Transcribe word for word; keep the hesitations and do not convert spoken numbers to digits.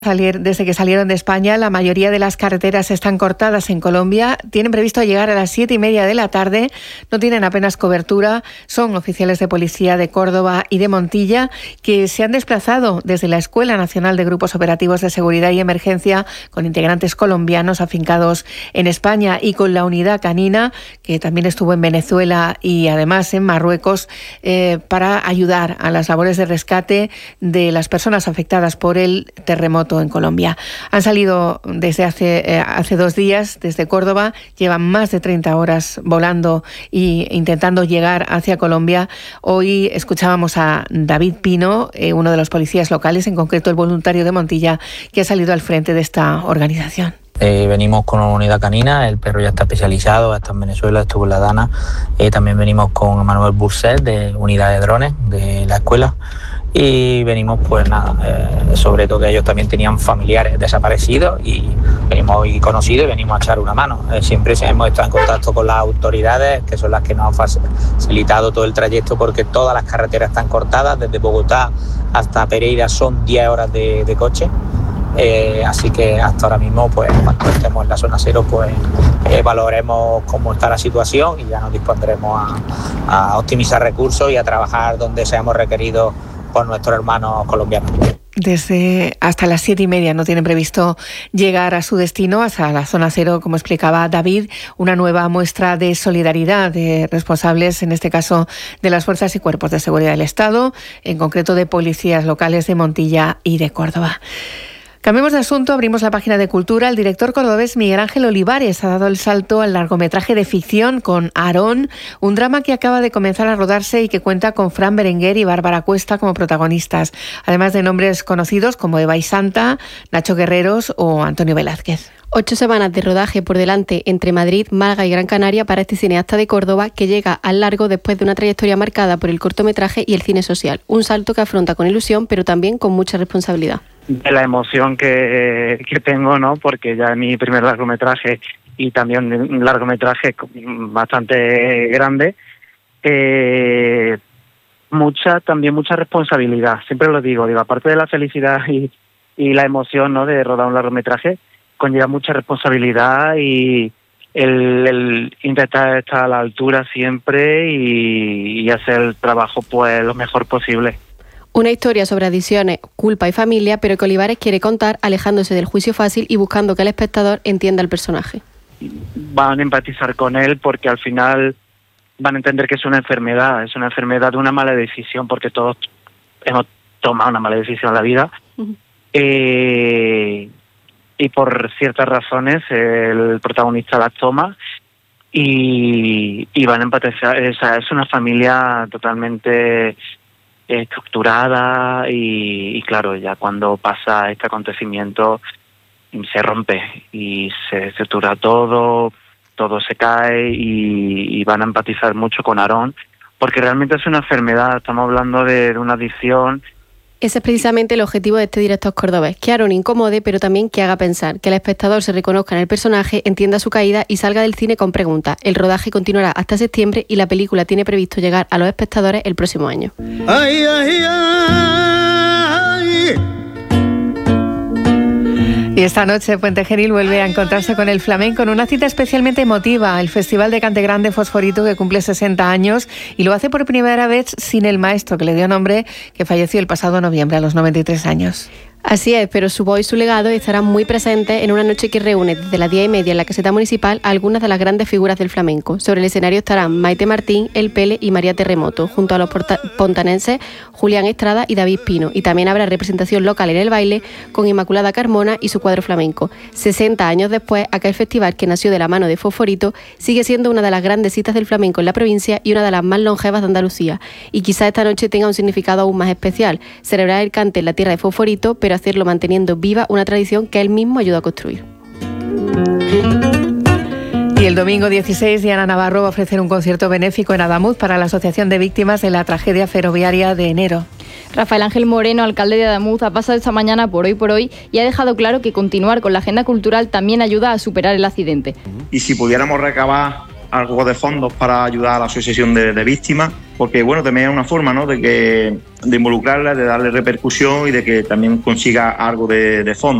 Desde que salieron de España, la mayoría de las carreteras están cortadas en Colombia. Tienen previsto llegar a las siete y media de la tarde. No tienen apenas cobertura. Son oficiales de policía de Córdoba y de Montilla que se han desplazado desde la Escuela Nacional de Grupos Operativos de Seguridad y Emergencia con integrantes colombianos afincados en España y con la unidad canina que también estuvo en Venezuela y además en Marruecos eh, para ayudar a las labores de rescate de las personas afectadas por el terremoto en Colombia. Han salido desde hace, eh, hace dos días desde Córdoba, llevan más de treinta horas volando e intentando llegar hacia Colombia. Hoy escuchábamos a David Pino, eh, uno de los policías locales, en concreto el voluntario de Montilla, que ha salido al frente de esta organización. Eh, venimos con una unidad canina, el perro ya está especializado, está en Venezuela, estuvo en La Dana. Eh, también venimos con Manuel Burset, de unidad de drones de la escuela. Y venimos, pues nada, eh, sobre todo que ellos también tenían familiares desaparecidos y venimos y conocidos y venimos a echar una mano. Eh, siempre hemos estado en contacto con las autoridades, que son las que nos han facilitado todo el trayecto, porque todas las carreteras están cortadas, desde Bogotá hasta Pereira son diez horas de, de coche. Eh, así que hasta ahora mismo, pues cuando estemos en la zona cero, pues eh, valoremos cómo está la situación y ya nos dispondremos a, a optimizar recursos y a trabajar donde seamos requeridos por nuestros hermanos colombianos. Desde hasta las siete y media no tienen previsto llegar a su destino, hasta la zona cero, como explicaba David, una nueva muestra de solidaridad de responsables, en este caso de las fuerzas y cuerpos de seguridad del Estado, en concreto de policías locales de Montilla y de Córdoba. Cambiemos de asunto, abrimos la página de Cultura. El director cordobés Miguel Ángel Olivares ha dado el salto al largometraje de ficción con Aarón, un drama que acaba de comenzar a rodarse y que cuenta con Fran Berenguer y Bárbara Cuesta como protagonistas, además de nombres conocidos como Eva y Santa, Nacho Guerreros o Antonio Velázquez. Ocho semanas de rodaje por delante entre Madrid, Málaga y Gran Canaria para este cineasta de Córdoba que llega al largo después de una trayectoria marcada por el cortometraje y el cine social. Un salto que afronta con ilusión, pero también con mucha responsabilidad. De la emoción que, que tengo, ¿no? Porque ya es mi primer largometraje y también un largometraje bastante grande. Eh, mucha, también mucha responsabilidad. Siempre lo digo, digo, aparte de la felicidad y, y la emoción, ¿no? De rodar un largometraje, conlleva mucha responsabilidad y el, el intentar estar a la altura siempre y, y hacer el trabajo pues lo mejor posible. Una historia sobre adicciones, culpa y familia, pero que Olivares quiere contar alejándose del juicio fácil y buscando que el espectador entienda el personaje. Van a empatizar con él porque al final van a entender que es una enfermedad, es una enfermedad de una mala decisión, porque todos hemos tomado una mala decisión en la vida. Uh-huh. Eh... y por ciertas razones el protagonista las toma y, y van a empatizar. O sea, es una familia totalmente estructurada y, y claro, ya cuando pasa este acontecimiento se rompe y se estructura todo, todo se cae y, y van a empatizar mucho con Aarón porque realmente es una enfermedad, estamos hablando de, de una adicción. Ese es precisamente el objetivo de este director cordobés, que Aarón incomode, pero también que haga pensar, que el espectador se reconozca en el personaje, entienda su caída y salga del cine con preguntas. El rodaje continuará hasta septiembre y la película tiene previsto llegar a los espectadores el próximo año. Ay, ay, ay. Y esta noche Puente Genil vuelve a encontrarse con el flamenco en una cita especialmente emotiva, el Festival de Cante Grande Fosforito, que cumple sesenta años y lo hace por primera vez sin el maestro que le dio nombre, que falleció el pasado noviembre a los noventa y tres años. Así es, pero su voz y su legado estarán muy presentes en una noche que reúne desde las diez y media en la caseta municipal a algunas de las grandes figuras del flamenco. Sobre el escenario estarán Maite Martín, El Pele y María Terremoto, junto a los pontanenses Julián Estrada y David Pino. Y también habrá representación local en el baile con Inmaculada Carmona y su cuadro flamenco. sesenta años después, aquel festival que nació de la mano de Fosforito sigue siendo una de las grandes citas del flamenco en la provincia y una de las más longevas de Andalucía. Y quizá esta noche tenga un significado aún más especial, celebrar el cante en la tierra de Fosforito, pero hacerlo manteniendo viva una tradición que él mismo ayudó a construir. Y el domingo dieciséis, Diana Navarro va a ofrecer un concierto benéfico en Adamuz para la Asociación de Víctimas de la Tragedia Ferroviaria de enero. Rafael Ángel Moreno, alcalde de Adamuz, ha pasado esta mañana por Hoy por Hoy y ha dejado claro que continuar con la agenda cultural también ayuda a superar el accidente. Y si pudiéramos recabar algo de fondos para ayudar a la Asociación de, de Víctimas, porque bueno, también es una forma, ¿no?, de, que, de involucrarla, de darle repercusión y de que también consiga algo de, de fondo.